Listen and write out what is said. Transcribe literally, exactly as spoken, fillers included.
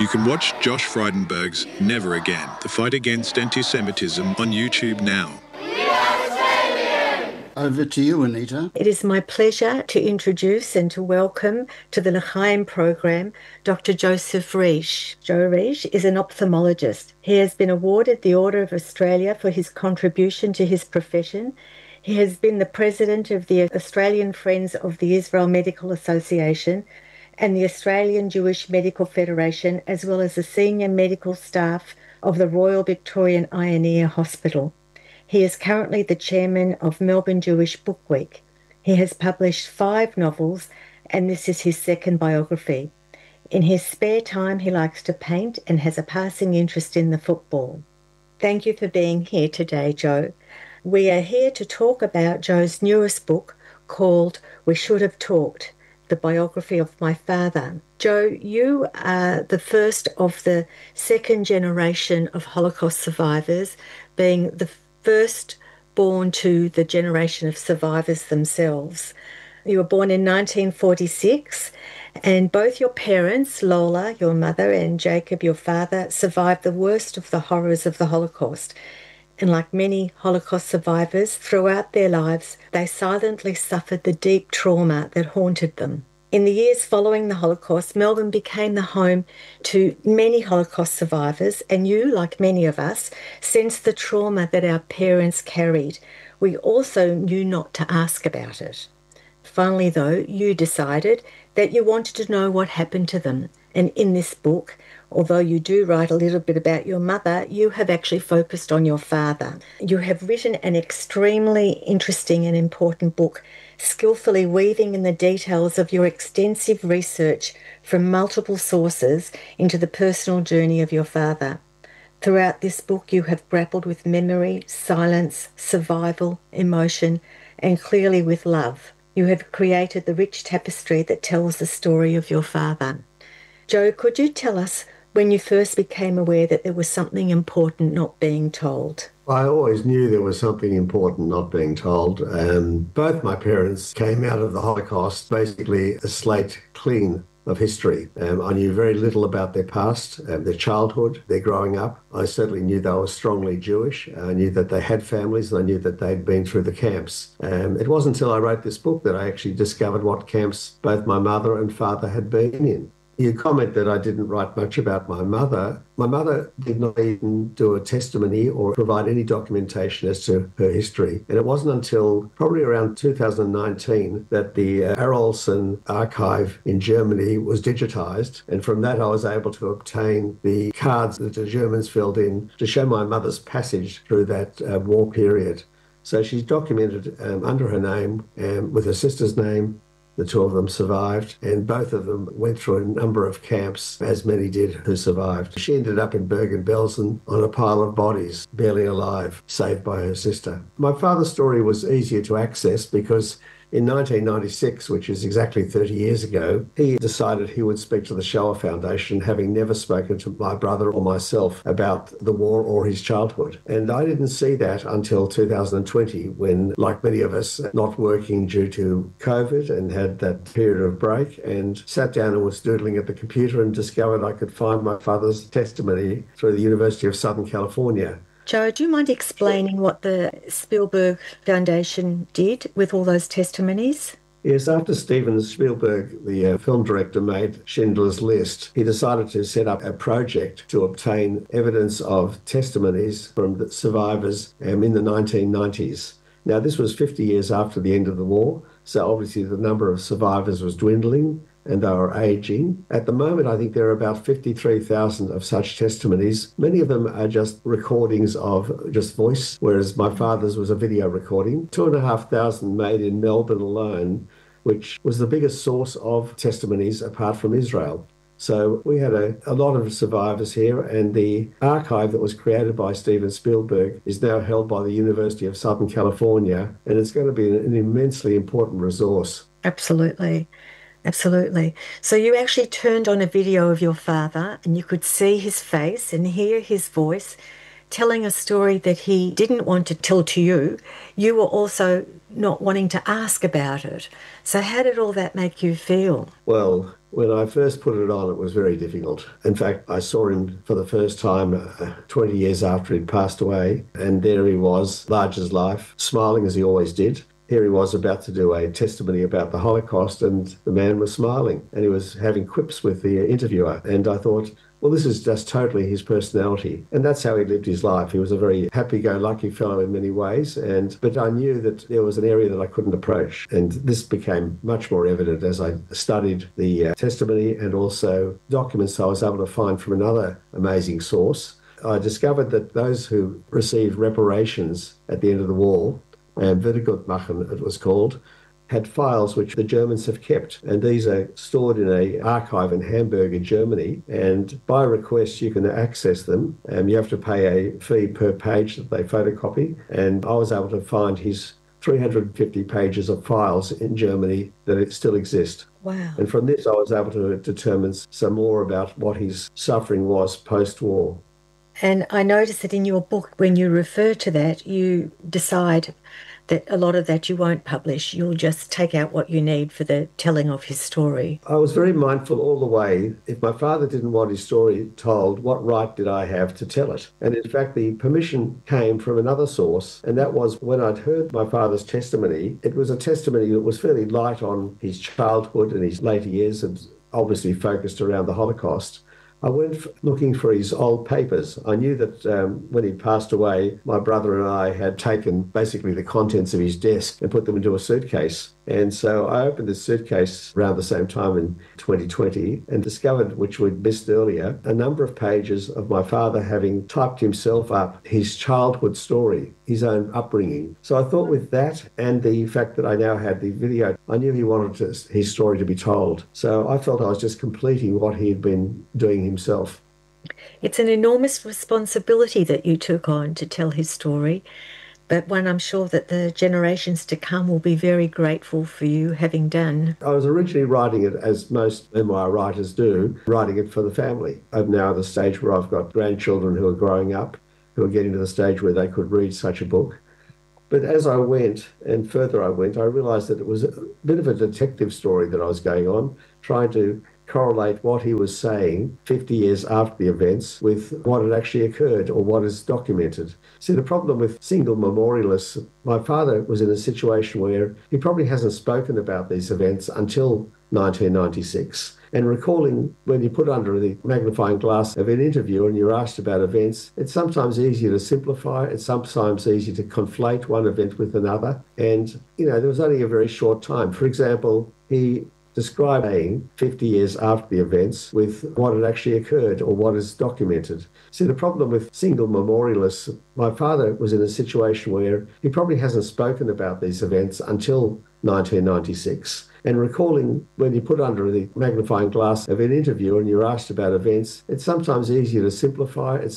You can watch Josh Frydenberg's Never Again, the fight against anti-Semitism on YouTube now. Over to you, Anita. It is my pleasure to introduce and to welcome to the L'chaim program Doctor Joseph Reish. Joe Reish is an ophthalmologist. He has been awarded the Order of Australia for his contribution to his profession. He has been the president of the Australian Friends of the Israel Medical Association and the Australian Jewish Medical Federation, as well as the senior medical staff of the Royal Victorian Eye and Ear Hospital. He is currently the chairman of Melbourne Jewish Book Week. He has published five novels, and this is his second biography. In his spare time, he likes to paint and has a passing interest in the football. Thank you for being here today, Joe. We are here to talk about Joe's newest book called We Should Have Talked, the biography of my father. Joe, you are the first of the second generation of Holocaust survivors, being the first born to the generation of survivors themselves. You were born in nineteen forty-six, and both your parents, Lola, your mother, and Jacob, your father, survived the worst of the horrors of the Holocaust. And like many Holocaust survivors, throughout their lives, they silently suffered the deep trauma that haunted them. In the years following the Holocaust, Melbourne became the home to many Holocaust survivors, and you, like many of us, sensed the trauma that our parents carried. We also knew not to ask about it. Finally, though, you decided that you wanted to know what happened to them. And in this book, although you do write a little bit about your mother, you have actually focused on your father. You have written an extremely interesting and important book, skillfully weaving in the details of your extensive research from multiple sources into the personal journey of your father. Throughout this book, you have grappled with memory, silence, survival, emotion, and clearly with love. You have created the rich tapestry that tells the story of your father. Joe, could you tell us when you first became aware that there was something important not being told? I always knew there was something important not being told. Um, both my parents came out of the Holocaust basically a slate clean of history. Um, I knew very little about their past, um, their childhood, their growing up. I certainly knew they were strongly Jewish. I knew that they had families, and I knew that they'd been through the camps. Um, it wasn't until I wrote this book that I actually discovered what camps both my mother and father had been in. You comment that I didn't write much about my mother. My mother did not even do a testimony or provide any documentation as to her history. And it wasn't until probably around two thousand nineteen that the uh, Arolsen archive in Germany was digitized. And from that, I was able to obtain the cards that the Germans filled in to show my mother's passage through that uh, war period. So she's documented um, under her name and with her sister's name. The two of them survived, and both of them went through a number of camps, as many did who survived. She ended up in Bergen-Belsen on a pile of bodies, barely alive, saved by her sister. My father's story was easier to access because in nineteen ninety-six, which is exactly thirty years ago, he decided he would speak to the Shoah Foundation, having never spoken to my brother or myself about the war or his childhood. And I didn't see that until two thousand twenty, when, like many of us, not working due to COVID and had that period of break, and sat down and was doodling at the computer and discovered I could find my father's testimony through the University of Southern California. Joe, do you mind explaining what the Spielberg Foundation did with all those testimonies? Yes, after Steven Spielberg, the uh, film director, made Schindler's List, he decided to set up a project to obtain evidence of testimonies from the survivors um, in the nineteen nineties. Now, this was fifty years after the end of the war, so obviously the number of survivors was dwindling and they were aging. At the moment, I think there are about fifty-three thousand of such testimonies. Many of them are just recordings of just voice, whereas my father's was a video recording. Two and a half thousand made in Melbourne alone, which was the biggest source of testimonies apart from Israel. So we had a, a lot of survivors here, and the archive that was created by Steven Spielberg is now held by the University of Southern California, and it's going to be an, an immensely important resource. Absolutely. Absolutely. So you actually turned on a video of your father and you could see his face and hear his voice telling a story that he didn't want to tell to you. You were also not wanting to ask about it. So how did all that make you feel? Well, When I first put it on, it was very difficult. In fact, I saw him for the first time uh, twenty years after he'd passed away, and there he was, large as life, smiling as he always did. Here he was about to do a testimony about the Holocaust, and the man was smiling, and he was having quips with the interviewer. And I thought, well, this is just totally his personality. And that's how he lived his life. He was a very happy-go-lucky fellow in many ways. And but I knew that there was an area that I couldn't approach. And this became much more evident as I studied the uh, testimony and also documents I was able to find from another amazing source. I discovered that those who received reparations at the end of the war, and Wiedergutmachen it was called, had files which the Germans have kept. And these are stored in an archive in Hamburg in Germany. And by request, you can access them. And you have to pay a fee per page that they photocopy. And I was able to find his three hundred fifty pages of files in Germany that it still exist. Wow. And from this, I was able to determine some more about what his suffering was post-war. And I noticed that in your book, when you refer to that, you decide that a lot of that you won't publish. You'll just take out what you need for the telling of his story. I was very mindful all the way. If my father didn't want his story told, what right did I have to tell it? And in fact, the permission came from another source, and that was when I'd heard my father's testimony. It was a testimony that was fairly light on his childhood and his later years, and obviously focused around the Holocaust. I went looking for his old papers. I knew that um, when he passed away, my brother and I had taken basically the contents of his desk and put them into a suitcase. And so I opened this suitcase around the same time in twenty twenty and discovered, which we'd missed earlier, a number of pages of my father having typed himself up his childhood story, his own upbringing. So I thought with that and the fact that I now had the video, I knew he wanted to, his story to be told. So I felt I was just completing what he had been doing himself. It's an enormous responsibility that you took on to tell his story, but one I'm sure that the generations to come will be very grateful for you having done. I was originally writing it, as most memoir writers do, writing it for the family. I'm now at the stage where I've got grandchildren who are growing up, who are getting to the stage where they could read such a book. But as I went, and further I went, I realised that it was a bit of a detective story that I was going on, trying to correlate what he was saying fifty years after the events with what had actually occurred or what is documented. See, the problem with single memorialists, my father was in a situation where he probably hasn't spoken about these events until nineteen ninety-six. And recalling when you put under the magnifying glass of an interview and you're asked about events, it's sometimes easier to simplify, it's sometimes easier to conflate one event with another. And, you know, there was only a very short time. For example, he describing fifty years after the events with what had actually occurred or what is documented. See, the problem with single memorialists, my father was in a situation where he probably hasn't spoken about these events until nineteen ninety-six. And recalling when you put under the magnifying glass of an interview and you're asked about events, it's sometimes easier to simplify, it's